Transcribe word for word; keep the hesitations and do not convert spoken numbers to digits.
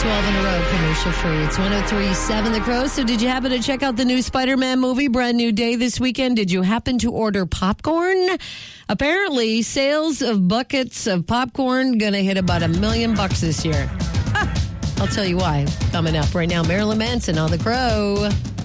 twelve in a row, commercial free. It's one oh three point seven The Crow. So did you happen to check out the new Spider-Man movie, brand new day this weekend? Did you happen to order popcorn? Apparently, sales of buckets of popcorn going to hit about a million bucks this year. Ha! I'll tell you why. Coming up right now, Marilyn Manson on The Crow.